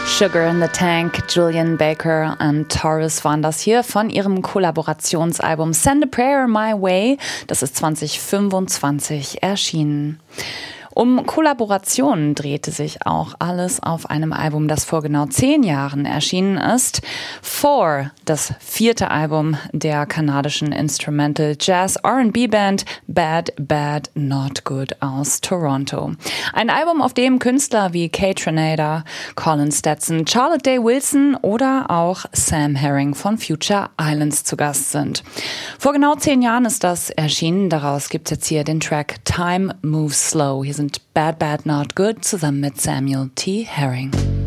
Sugar in the Tank, Julian Baker und Taurus waren das hier von ihrem Kollaborationsalbum Send a Prayer My Way. Das ist 2025 erschienen. Um Kollaborationen drehte sich auch alles auf einem Album, das vor genau 10 Jahren erschienen ist. Four, das 4. Album der kanadischen Instrumental Jazz R&B Band Bad Bad Not Good aus Toronto. Ein Album, auf dem Künstler wie Kate Renata, Colin Stetson, Charlotte Day Wilson oder auch Sam Herring von Future Islands zu Gast sind. Vor genau 10 Jahren ist das erschienen. Daraus gibt es jetzt hier den Track Time Moves Slow. Hier sind Bad Bad Not Good zusammen mit Samuel T. Herring.